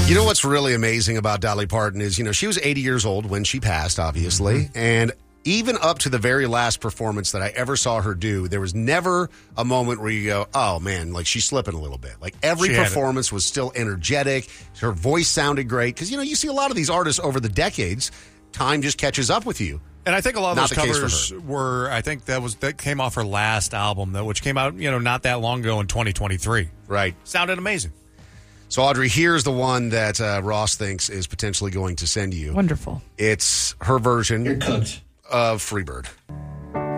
You know what's really amazing about Dolly Parton is, she was 80 years old when she passed, obviously, and even up to the very last performance that I ever saw her do, there was never a moment where you go, oh, man, like she's slipping a little bit. Like every performance was still energetic. Her voice sounded great. Because, you see a lot of these artists over the decades, time just catches up with you. And I think a lot of those covers were, I think that came off her last album, though, which came out, not that long ago in 2023. Right. Sounded amazing. So, Audrey, here's the one that Ross thinks is potentially going to send you. Wonderful. It's her version You're cooked. of Freebird.